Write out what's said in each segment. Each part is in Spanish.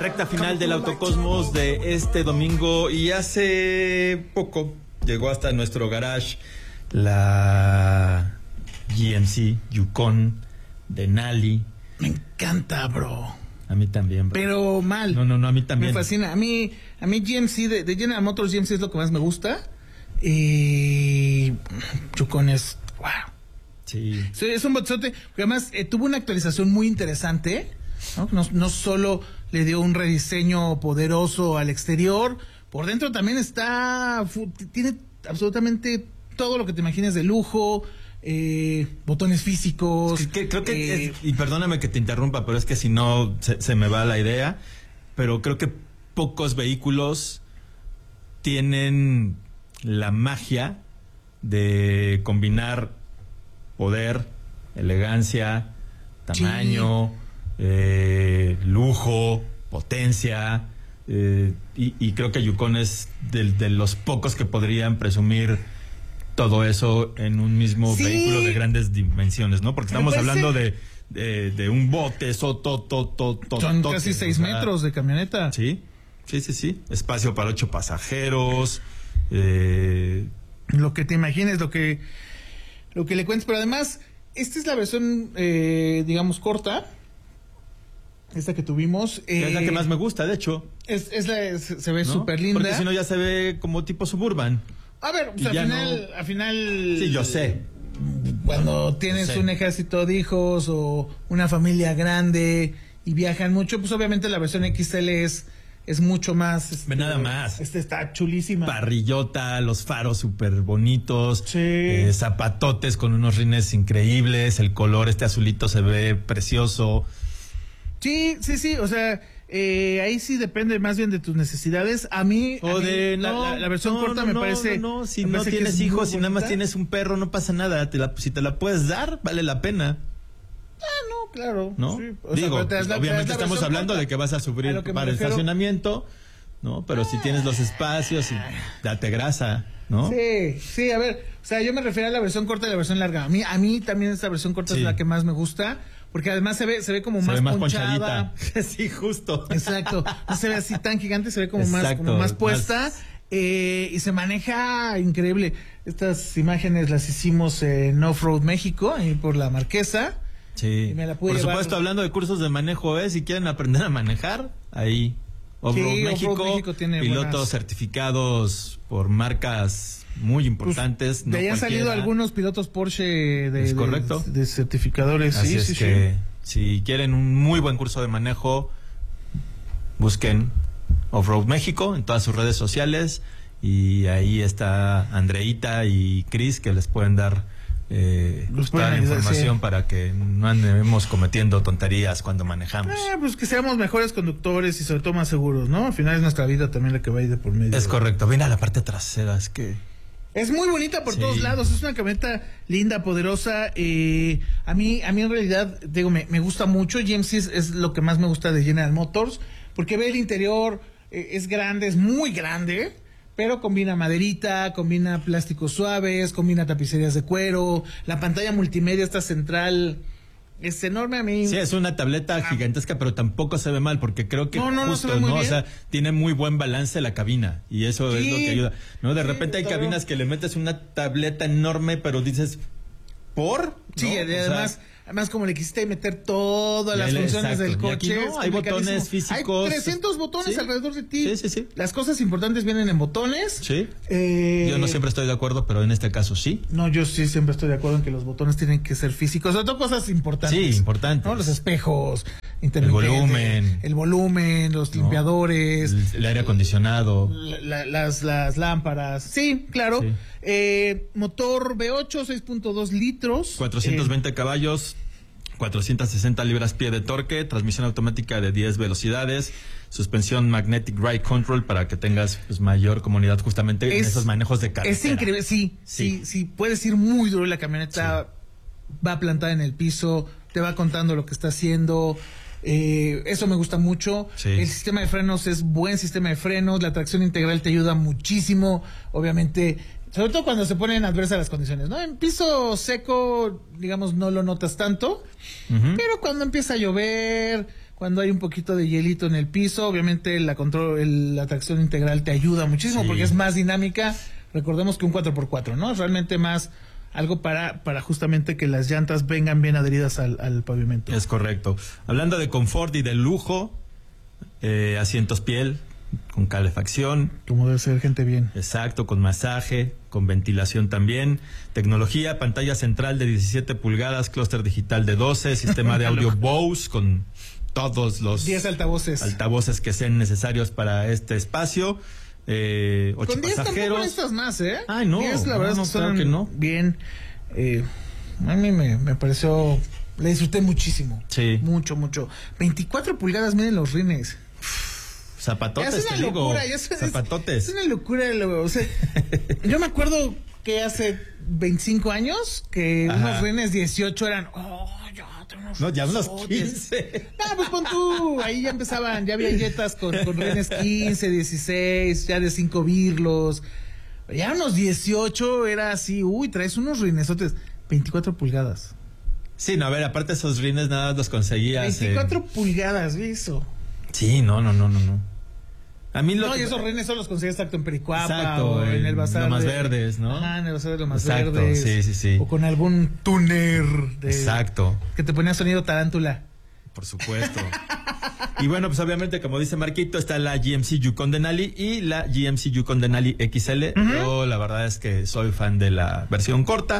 Recta final del Autocosmos de este domingo, y hace poco llegó hasta nuestro garage la GMC Yukon de Nali. Me encanta, bro. A mí también, bro. Pero mal. No, a mí también. Me fascina. A mí GMC, de General Motors, GMC es lo que más me gusta. Yukon es... ¡Wow! Sí. Es un botote, porque además tuvo una actualización muy interesante, ¿no? No solo le dio un rediseño poderoso al exterior, por dentro también tiene absolutamente todo lo que te imagines de lujo, botones físicos. Creo que y perdóname que te interrumpa, pero es que si no se me va la idea, pero creo que pocos vehículos tienen la magia de combinar poder, elegancia, tamaño, lujo, potencia, y creo que Yukon es de los pocos que podrían presumir todo eso en un mismo vehículo de grandes dimensiones, ¿no? Porque estamos hablando de un bote, son casi 6 metros de camioneta. Sí, espacio para 8 pasajeros, lo que te imagines, lo que le cuentes, pero además, esta es la versión, digamos, corta, esta que tuvimos. Es la que más me gusta, de hecho. Se ve súper linda. Porque si no ya se ve como tipo Suburban. A ver, pues al final... Sí, yo sé. Cuando tienes un ejército de hijos o una familia grande y viajan mucho, pues obviamente la versión XL es mucho más... Nada más. Está chulísima. Parrillota, los faros súper bonitos. Sí. Zapatotes con unos rines increíbles. El color, azulito se ve precioso. Sí. O sea, ahí sí depende más bien de tus necesidades. A mí la versión corta me parece... No, si no tienes hijos, si nada más tienes un perro, no pasa nada. Si te la puedes dar, vale la pena. No, claro. ¿No? Sí. Digo, obviamente estamos hablando corta, de que vas a sufrir para el estacionamiento, ¿no? Pero si tienes los espacios, y date grasa, ¿no? Sí, a ver, o sea, yo me refiero a la versión corta y la versión larga. A mí también esta versión corta es la que más me gusta, porque además se ve como más ponchada. Sí, justo. Exacto. No se ve así tan gigante, se ve como más puesta. Y se maneja increíble. Estas imágenes las hicimos en Off-Road México, ahí por la Marquesa. Sí, por supuesto, hablando de cursos de manejo, si quieren aprender a manejar, ahí Off-Road México tiene pilotos certificados por marcas muy importantes. Pues, de ahí han salido algunos pilotos Porsche de certificadores. Así es que si quieren un muy buen curso de manejo, busquen Off-Road México en todas sus redes sociales, y ahí está Andreita y Cris, que les pueden dar toda la información para que no andemos cometiendo tonterías cuando manejamos. Pues que seamos mejores conductores y sobre todo más seguros, ¿no? Al final es nuestra vida también la que va a ir de por medio. Es correcto. Mira la parte trasera, es muy bonita por todos lados. Es una camioneta linda, poderosa. A mí en realidad, digo, me gusta mucho. GMC es lo que más me gusta de General Motors, porque ve el interior, es grande, es muy grande, pero combina maderita, combina plásticos suaves, combina tapicerías de cuero, la pantalla multimedia esta central es enorme. A mí sí, es una tableta gigantesca, pero tampoco se ve mal, porque creo que justo, ¿no? O sea, tiene muy buen balance la cabina, y eso es lo que ayuda, ¿no? De repente hay cabinas que le metes una tableta enorme, pero dices, ¿por? Sí, ¿no? Además, como le quisiste meter todas las funciones del coche, hay botones físicos. Hay 300 botones alrededor de ti. Sí. Las cosas importantes vienen en botones. Sí. Yo no siempre estoy de acuerdo, pero en este caso sí. No, yo sí siempre estoy de acuerdo en que los botones tienen que ser físicos. Sobre todo cosas importantes. Sí, importantes. ¿No? Los espejos, el volumen, los limpiadores. El aire acondicionado. Las lámparas. Sí, claro. Sí. Motor V8, 6.2 litros. 420 caballos. 460 libras-pie de torque, transmisión automática de 10 velocidades, suspensión Magnetic Ride Control para que tengas mayor comodidad justamente en esos manejos de carretera. Es increíble, sí, puedes ir muy duro, la camioneta va plantada en el piso, te va contando lo que está haciendo. Eso me gusta mucho. El sistema de frenos es buen sistema de frenos, la tracción integral te ayuda muchísimo, obviamente, sobre todo cuando se ponen adversas las condiciones, ¿no? En piso seco, digamos, no lo notas tanto, pero cuando empieza a llover, cuando hay un poquito de hielito en el piso. Obviamente la tracción integral te ayuda muchísimo porque es más dinámica. Recordemos que un 4x4, ¿no? Es realmente más algo para justamente que las llantas vengan bien adheridas al pavimento. Es correcto. Hablando de confort y de lujo, asientos piel con calefacción. Como debe ser, gente bien. Exacto, con masaje, con ventilación también. Tecnología, pantalla central de 17 pulgadas, clúster digital de 12, sistema de audio Bose con todos los 10 altavoces que sean necesarios para este espacio. 8 con 10 pasajeros. Tampoco necesitas más, ¿eh? Ay, no. 10, la verdad, claro que no. Bien. A mí me pareció... Le disfruté muchísimo. Sí. Mucho. 24 pulgadas, miren los rines. Zapatotes, es una locura, zapatotes. Es una locura. O sea, yo me acuerdo que hace 25 años que unos rines 18 eran... ya unos 15. No, pues pon tú, ahí ya empezaban, ya había jetas con rines 15, 16, ya de 5 birlos. Ya unos 18 era así, traes unos rinesotes, 24 pulgadas. Sí, no, a ver, aparte esos rines nada los conseguías. 24 pulgadas, eso. Sí, no. A mí y esos rines solo los conseguías en Pericuapa. Exacto, o en el bazar Lomas Verdes, ¿no? Ajá, en el bazar de Lomas Exacto, Verdes. sí. O con algún tuner Exacto. Que te ponía sonido tarántula. Por supuesto. Y bueno, pues obviamente, como dice Marquito, está la GMC Yukon Denali y la GMC Yukon Denali XL. Yo la verdad es que soy fan de la versión corta.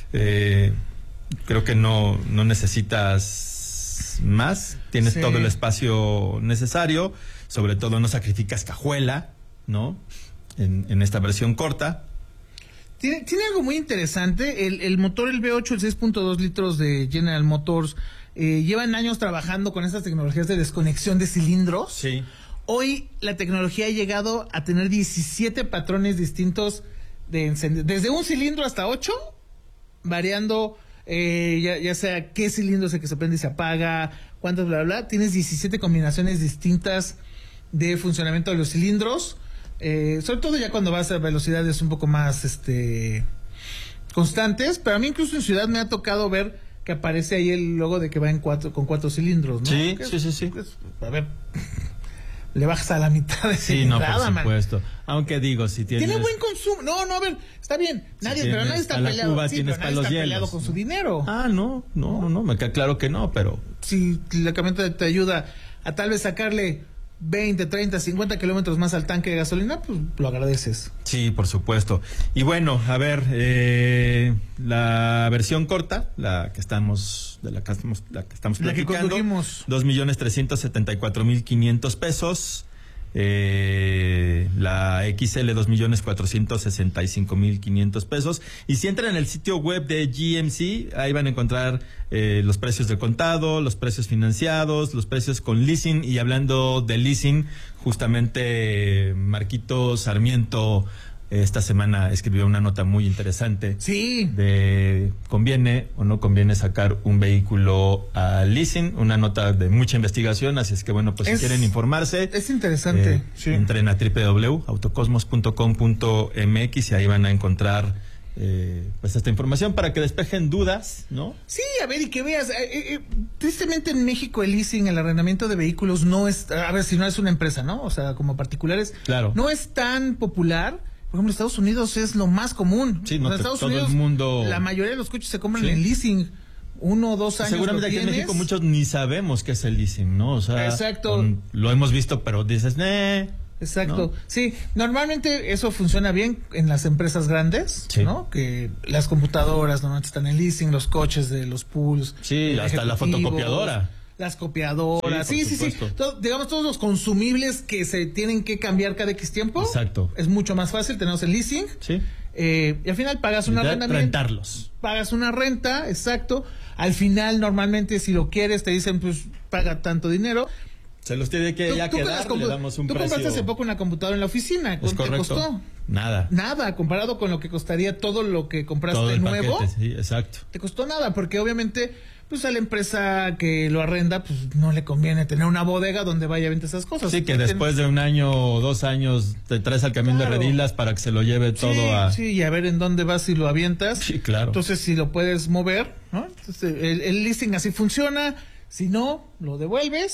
Creo que no necesitas más. Tienes todo el espacio necesario. Sobre todo no sacrificas cajuela, ¿no? En esta versión corta. Tiene algo muy interesante. El motor, el V8, el 6.2 litros de General Motors, llevan años trabajando con estas tecnologías de desconexión de cilindros. Sí. Hoy la tecnología ha llegado a tener 17 patrones distintos de encendido. Desde un cilindro hasta 8, variando ya sea qué cilindro es el que se prende y se apaga, cuántos, bla. Tienes 17 combinaciones distintas de funcionamiento de los cilindros. Sobre todo ya cuando vas a velocidades un poco más constantes, pero a mí incluso en ciudad me ha tocado ver que aparece ahí el logo de que va con 4 cilindros, ¿no? Sí. A ver, le bajas a la mitad de entrada, por supuesto. Aunque digo, si tienes... Tiene buen consumo. No, a ver, está bien. Nadie está peleado. Cuba, tienes nadie está peleado con su dinero. No, me queda claro que no, pero... Si la camioneta te ayuda a tal vez sacarle 20, 30, 50 kilómetros más al tanque de gasolina, pues lo agradeces. Sí, por supuesto. Y bueno, a ver, la versión corta, la que estamos platicando, 2,374,500 pesos. La XL 2,465,500 pesos. Y si entran en el sitio web de GMC, ahí van a encontrar los precios de contado, los precios financiados, los precios con leasing. Y hablando de leasing, justamente Marquito Sarmiento esta semana escribió una nota muy interesante. Sí. De conviene o no conviene sacar un vehículo a leasing, una nota de mucha investigación, así es que bueno, pues si quieren informarse, es interesante. Entren a www.autocosmos.com.mx y ahí van a encontrar pues esta información para que despejen dudas, ¿no? Sí, a ver, y que veas, tristemente en México el leasing, el arrendamiento de vehículos no es, a ver, si no es una empresa, ¿no? O sea, como particulares, claro, no es tan popular. Por ejemplo, en Estados Unidos es lo más común. Sí, no, en Estados todo Unidos, el mundo... la mayoría de los coches se compran en leasing. 1 o 2 años. Seguramente aquí en México muchos ni sabemos qué es el leasing, ¿no? O sea, exacto. Lo hemos visto, pero dices, Exacto. ¿no? Sí, normalmente eso funciona bien en las empresas grandes, ¿no? Que las computadoras normalmente están en leasing, los coches de los pools. Sí, hasta la fotocopiadora. Las copiadas. Sí. Digamos, todos los consumibles que se tienen que cambiar cada X tiempo. Exacto. Es mucho más fácil tenerlos en leasing. Sí. Y al final pagas una renta. Rentarlos. Pagas una renta, exacto. Al final, normalmente, si lo quieres, te dicen, pues, paga tanto dinero. Se los tiene que ya quedar, le damos un precio. Tú compraste hace poco una computadora en la oficina. ¿Cuánto te costó? Nada, comparado con lo que costaría todo lo que compraste todo el nuevo. Paquete, sí, exacto. Te costó nada, porque obviamente, pues a la empresa que lo arrenda, pues no le conviene tener una bodega donde vaya a vender esas cosas. Sí, que después de 1 año o 2 años te traes al camión de redilas para que se lo lleve todo a... Sí, y a ver en dónde vas y lo avientas. Sí, claro. Entonces, si lo puedes mover, ¿no? Entonces, el leasing así funciona. Si no, lo devuelves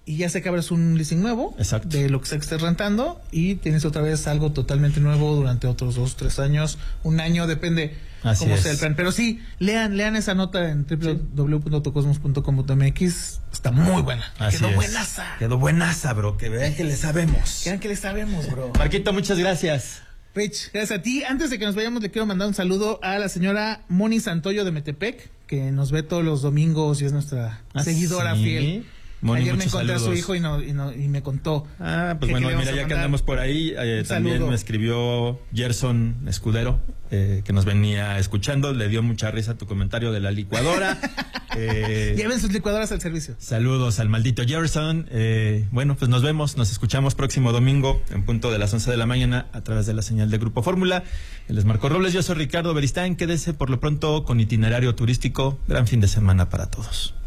y ya sé que abres un leasing nuevo. Exacto. De lo que se esté rentando y tienes otra vez algo totalmente nuevo durante otros 2, 3 años, un año, depende cómo sea el plan. Pero sí, lean esa nota en www.autocosmos.com.mx, está muy buena. Quedó buenaza, bro, que vean que le sabemos. Bro. Marquito, muchas gracias. Rich, gracias a ti. Antes de que nos vayamos, le quiero mandar un saludo a la señora Moni Santoyo de Metepec, que nos ve todos los domingos y es nuestra seguidora fiel. Moni, ayer me encontré saludos. a su hijo y me contó. Pues bueno, mira, ya que andamos por ahí, también me escribió Gerson Escudero, que nos venía escuchando, le dio mucha risa tu comentario de la licuadora. Lleven sus licuadoras al servicio. Saludos al maldito Gerson. Bueno, pues nos escuchamos próximo domingo en punto de las 11 de la mañana a través de la señal de Grupo Fórmula. Él es Marco Robles, yo soy Ricardo Beristain. Quédese por lo pronto con Itinerario Turístico. Gran fin de semana para todos.